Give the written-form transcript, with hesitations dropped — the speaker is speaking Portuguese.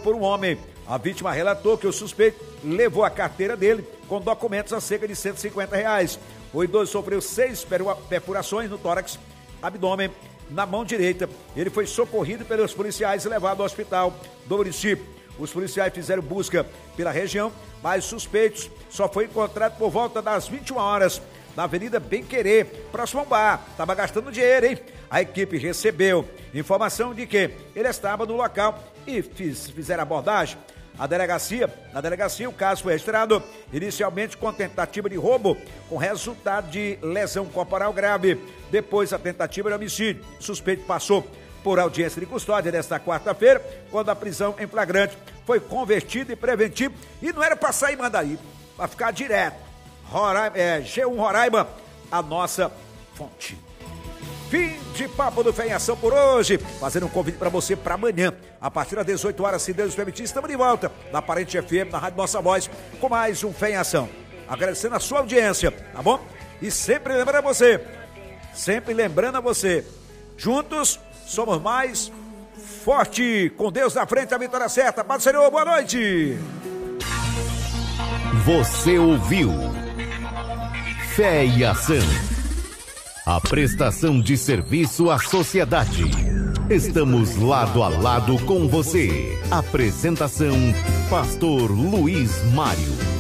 por um homem. A vítima relatou que o suspeito levou a carteira dele com documentos a cerca de R$150. O idoso sofreu 6 perfurações no tórax, abdômen, na mão direita. Ele foi socorrido pelos policiais e levado ao hospital do município. Os policiais fizeram busca pela região, mas suspeitos só foi encontrado por volta das 21 horas na Avenida Bem Querer, próximo ao bar. Estava gastando dinheiro, hein? A equipe recebeu informação de que ele estava no local e fizeram abordagem. Na delegacia, o caso foi registrado inicialmente com tentativa de roubo, com resultado de lesão corporal grave. Depois, a tentativa de homicídio. O suspeito passou por audiência de custódia nesta quarta-feira, quando a prisão em flagrante foi convertida em preventivo e não era para sair Mandaí, para ficar direto. G1 Roraima, a nossa fonte. Fim de papo do Fé em Ação por hoje. Fazendo um convite para você para amanhã, a partir das 18 horas, se Deus permitir, estamos de volta na Parente FM, na Rádio Nossa Voz, com mais um Fé em Ação. Agradecendo a sua audiência, tá bom? E sempre lembrando a você, juntos somos mais forte, com Deus na frente, a vitória certa. Paz do Senhor, boa noite. Você ouviu Fé e Ação. A prestação de serviço à sociedade. Estamos lado a lado com você. Apresentação: Pastor Luiz Mário.